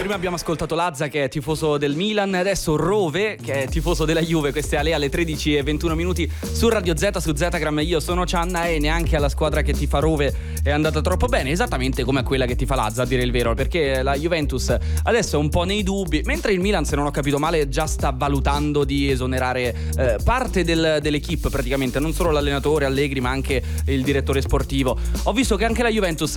Prima abbiamo ascoltato Lazza, che è tifoso del Milan, adesso Rove, che è tifoso della Juve. Questa è Ale alle 13:21 su Radio Z, su Zetagram. Io sono Cianna e neanche alla squadra che tifa Rove è andata troppo bene, esattamente come a quella che tifa Lazza, a dire il vero, perché la Juventus adesso è un po' nei dubbi, mentre il Milan, se non ho capito male, già sta valutando di esonerare parte dell'equipe praticamente, non solo l'allenatore Allegri ma anche il direttore sportivo. Ho visto che anche la Juventus